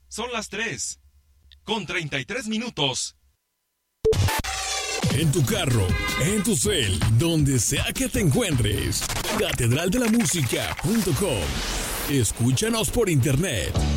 Son las 3:33. En tu carro, en tu cel, donde sea que te encuentres. Catedraldelamusica.com. Escúchanos por internet